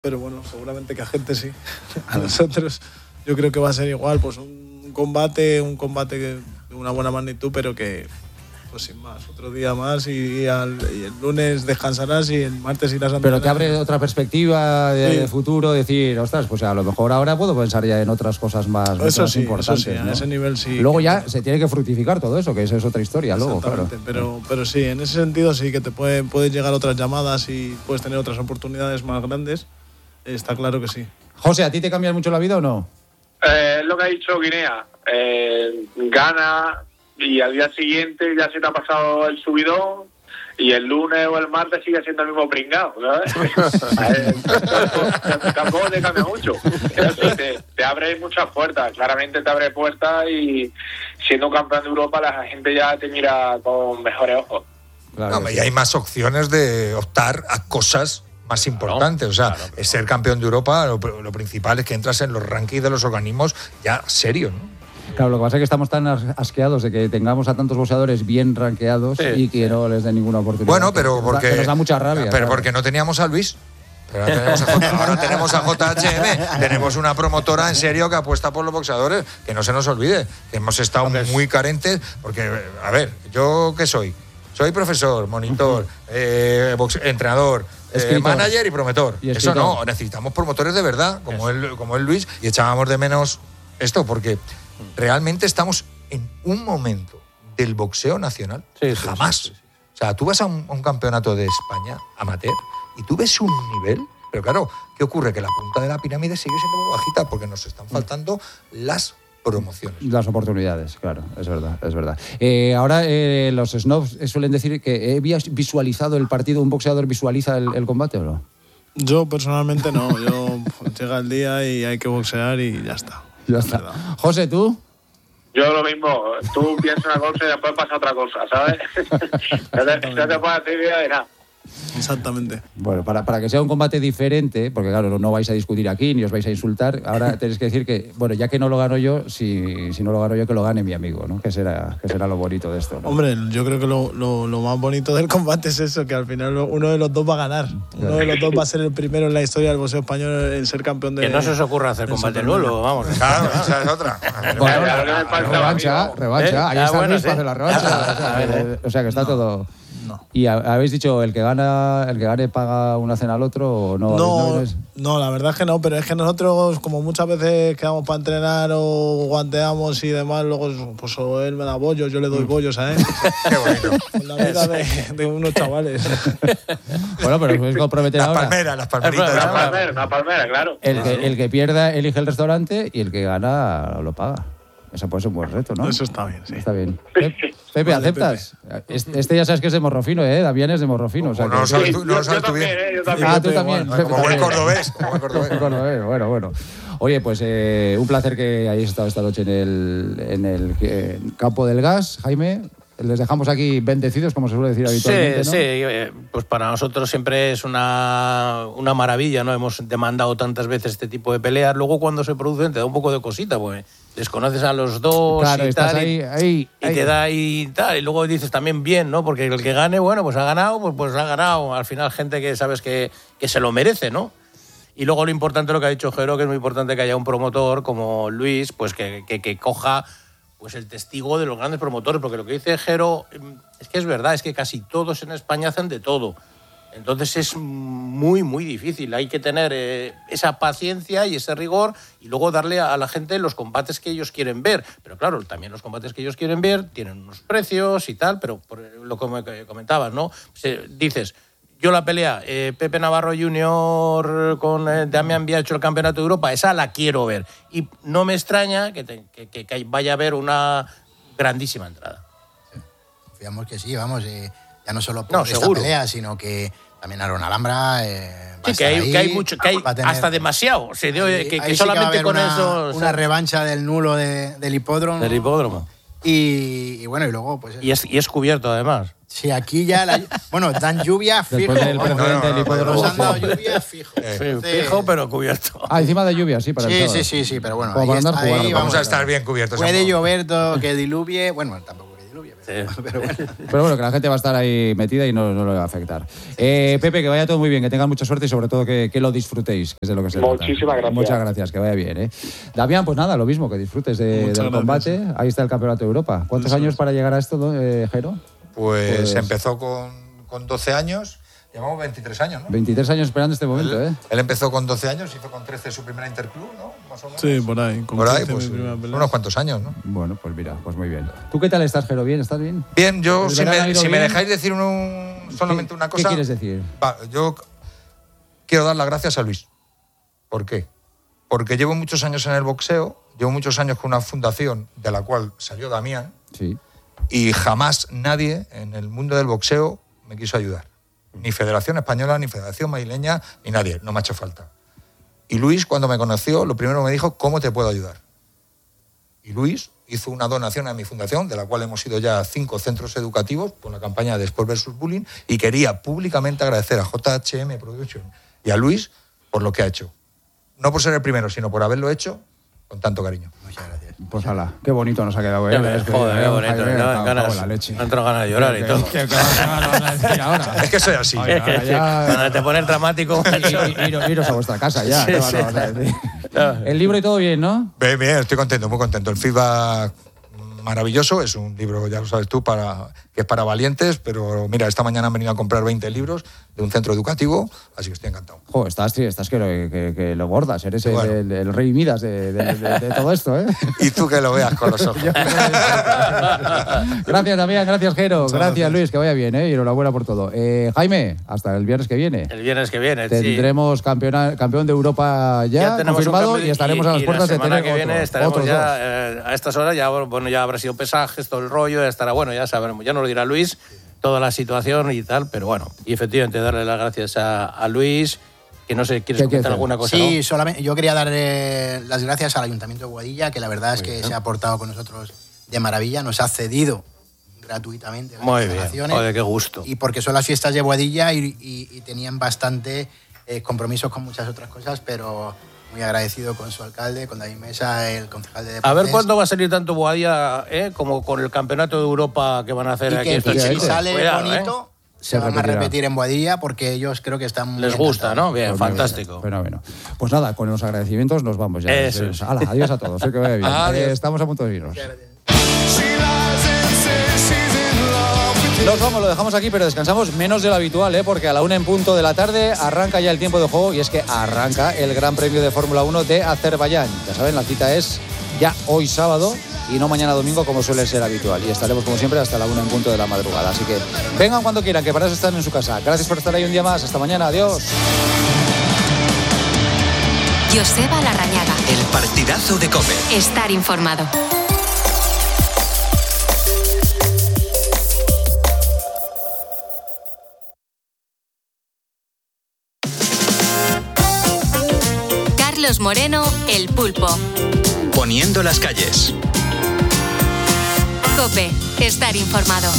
pero bueno, seguramente que a gente sí. A nosotros yo creo que va a ser igual, pues un combate de una buena magnitud, pero que pues sin más, otro día más y el lunes descansarás y el martes irás a... Pero te abre otra perspectiva de futuro, decir, ostras, pues a lo mejor ahora puedo pensar ya en otras cosas más importantes. Eso sí, ¿no? A ese nivel sí. Luego ya se tiene que fructificar todo eso, que esa es otra historia luego, claro. Pero sí, en ese sentido sí que te pueden llegar otras llamadas y puedes tener otras oportunidades más grandes, está claro que sí. José, ¿a ti te cambia mucho la vida o no? Lo que ha dicho Guinea, gana y al día siguiente ya se te ha pasado el subidón y el lunes o el martes sigue siendo el mismo pringao, ¿sabes? Tampoco te cambia mucho. Pero sí, te abre muchas puertas, claramente te abre puertas y siendo campeón de Europa la gente ya te mira con mejores ojos. Claro, y hay más opciones de optar a cosas más importantes. O sea, ser campeón de Europa, lo principal es que entras en los rankings de los organismos ya serios, ¿no? Claro, lo que pasa es que estamos tan asqueados de que tengamos a tantos boxeadores bien rankeados y que no les den ninguna oportunidad. Bueno, pero porque nos da mucha rabia. Pero porque no teníamos a Luis. Pero ahora tenemos a JHM, tenemos una promotora en serio que apuesta por los boxeadores, que no se nos olvide, que hemos estado muy carentes, porque, a ver, ¿yo qué soy? Soy profesor, monitor, entrenador, manager y promotor. Eso no, necesitamos promotores de verdad, como él Luis, y echábamos de menos esto, porque realmente estamos en un momento del boxeo nacional jamás. Sí. O sea, tú vas a un campeonato de España amateur y tú ves un nivel, pero claro, ¿qué ocurre? Que la punta de la pirámide sigue siendo muy bajita porque nos están faltando las promociones. Las oportunidades, claro, es verdad. Ahora los snobs suelen decir que he visualizado el partido, ¿un boxeador visualiza el combate o no? Yo personalmente no, llega el día y hay que boxear y ya está. Ya está. José, ¿tú? Yo lo mismo, tú piensas una cosa y después pasa otra cosa, ¿sabes? No te puedes hacer idea de nada. Exactamente. Bueno, para que sea un combate diferente, porque claro, no vais a discutir aquí ni os vais a insultar, ahora tenéis que decir que, bueno, ya que no lo gano yo, si no lo gano yo, que lo gane mi amigo, ¿no? Que será lo bonito de esto, ¿no? Hombre, yo creo que lo más bonito del combate es eso, que al final uno de los dos va a ganar. Uno de los dos va a ser el primero en la historia del boxeo español en ser campeón de... Que no se os ocurra hacer combate nulo, vamos. Claro, esa es otra. Bueno, revancha. Ahí está Luis para hacer la revancha. O sea, que está todo... No. ¿Y habéis dicho el que gane paga una cena al otro o no? No, la verdad es que no, pero es que nosotros, como muchas veces quedamos para entrenar o guanteamos y demás, luego pues o él me da bollos, yo le doy bollos a él. Qué bonito. Con la vida de unos chavales. Bueno, pero os podéis comprometer ahora. Las palmeritas. La palmera, claro. El que pierda elige el restaurante y el que gana lo paga. Eso puede ser un buen reto, ¿no? Eso está bien, sí. Está bien. Pepe, ¿aceptas? Este ya sabes que es de Morrofino, ¿eh? Damián es de Morrofino. O sea no lo sabes tú bien. Yo también. Ah, tú también. Como buen cordobés. Bueno. Oye, pues un placer que hayáis estado esta noche en el campo del gas, Jaime. Les dejamos aquí bendecidos, como se suele decir habitualmente, ¿no? Sí, pues para nosotros siempre es una maravilla, ¿no? Hemos demandado tantas veces este tipo de peleas. Luego cuando se producen te da un poco de cosita, pues desconoces a los dos, claro, y tal, ahí. Te da y tal. Y luego dices también bien, ¿no? Porque el que gane, bueno, pues ha ganado, pues ha ganado. Al final gente que sabes que se lo merece, ¿no? Y luego lo importante, lo que ha dicho Jero, que es muy importante que haya un promotor como Luis, pues que coja pues el testigo de los grandes promotores, porque lo que dice Jero es que es verdad, es que casi todos en España hacen de todo. Entonces es muy, muy difícil. Hay que tener esa paciencia y ese rigor y luego darle a la gente los combates que ellos quieren ver. Pero claro, también los combates que ellos quieren ver tienen unos precios y tal, pero por lo que me comentabas, ¿no? Dices, yo la pelea Pepe Navarro Jr. con Damián Biacho, el campeonato de Europa, esa la quiero ver. Y no me extraña que vaya a haber una grandísima entrada. Confiamos que sí, vamos, ya no solo por esta pelea, sino que también Aaron Alhambra sí, que hay mucho, que hay hasta demasiado. Que solamente con eso... Una revancha del nulo del hipódromo. Del hipódromo. Y bueno, y luego pues... Y es cubierto, además. Sí, aquí ya... dan lluvia fijo. Después del precedente del hipódromo. Nos han dado lluvia fijo. Fijo, pero cubierto. Encima de lluvia, sí, para el sábado. Sí, pero bueno. Vamos a estar jugando. Vamos a estar bien cubiertos. Puede llover, que diluvie... Bueno, tampoco que diluvie, Pero bueno, que la gente va a estar ahí metida y no le va a afectar. Pepe, que vaya todo muy bien, que tengan mucha suerte y sobre todo que lo disfrutéis, que es de lo que se trata. Muchísimas gracias. Muchas gracias, que vaya bien. Damián, pues nada, lo mismo, que disfrutes del combate. Ahí está el Campeonato de Europa. ¿Cuántos años para llegar a esto, Jairo? Pues empezó con 12 años. Llevamos 23 años, ¿no? 23 años esperando este momento, Él empezó con 12 años, hizo con 13 su primera interclub, ¿no? Más o menos. Sí, por ahí. Por ahí, pues unos cuantos años, ¿no? Bueno, pues mira, pues muy bien. ¿Tú qué tal estás, Jairo? ¿Bien? ¿Estás bien? Bien, yo, si me bien? dejáis decir solamente una cosa... ¿Qué quieres decir? Yo quiero dar las gracias a Luis. ¿Por qué? Porque llevo muchos años en el boxeo, llevo muchos años con una fundación de la cual salió Damián, sí. Y jamás nadie en el mundo del boxeo me quiso ayudar. Ni Federación Española, ni Federación Madrileña, ni nadie. No me ha hecho falta. Y Luis, cuando me conoció, lo primero me dijo, ¿cómo te puedo ayudar? Y Luis hizo una donación a mi fundación, de la cual hemos ido ya 5 centros educativos por la campaña de Sport vs Bullying, y quería públicamente agradecer a JHM Production y a Luis por lo que ha hecho. No por ser el primero, sino por haberlo hecho con tanto cariño. Muchas gracias. Pues ala, qué bonito nos ha quedado. Joder, qué bonito. Me entró ganas de llorar y todo. ¿Qué vas a decir ahora? Es que soy así. Cuando te pones dramático... Iros a vuestra casa ya. ¿Qué vas a decir? El libro y todo bien, ¿no? Bien, estoy contento, muy contento. El feedback maravilloso, es un libro, ya lo sabes tú, que es para valientes, pero mira, esta mañana han venido a comprar 20 libros de un centro educativo, así que estoy encantado. Joder, estás que lo gordas, eres el rey Midas de todo esto, ¿eh? Y tú que lo veas con los ojos. Gracias, Damián, gracias, Jero, gracias, Luis, que vaya bien, y enhorabuena por todo. Jaime, hasta el viernes que viene. El viernes que viene, tendremos campeón de Europa ya confirmado y estaremos a las puertas de tener que viene estaremos ya a estas horas, ya habrá sido pesajes, todo el rollo, ya estará, bueno, ya sabremos, ya nos lo dirá Luis, toda la situación y tal, pero bueno, y efectivamente darle las gracias a Luis, que no sé, ¿quieres comentar alguna cosa? Sí, ¿no? solamente yo quería darle las gracias al Ayuntamiento de Boadilla, que la verdad es que se ha portado con nosotros de maravilla, nos ha cedido gratuitamente las instalaciones. Joder, qué gusto. Y porque son las fiestas de Boadilla y tenían bastante compromisos con muchas otras cosas, pero muy agradecido con su alcalde, con David Mesa, el concejal de deportes. A ver cuándo va a salir tanto Boadilla, como con el campeonato de Europa que van a hacer y aquí. Que si sale cuidado, bonito, se van a repetir en Boadilla porque ellos creo que están muy les gusta, encantados. ¿no? Bien, fantástico. Bueno. Pues nada, con los agradecimientos nos vamos ya. Hala, adiós a todos, que vaya bien. Estamos a punto de irnos. Nos vamos, lo dejamos aquí, pero descansamos menos de lo habitual, porque a la 1:00 de la tarde arranca ya el tiempo de juego y es que arranca el Gran Premio de Fórmula 1 de Azerbaiyán. Ya saben, la cita es ya hoy sábado y no mañana domingo como suele ser habitual. Y estaremos como siempre hasta la 1:00 de la madrugada. Así que vengan cuando quieran, que para eso están en su casa. Gracias por estar ahí un día más. Hasta mañana. Adiós. Joseba Larrañaga. El partidazo de COPE. Estar informado. Carlos Moreno, El Pulpo. Poniendo las calles. COPE. Estar informado.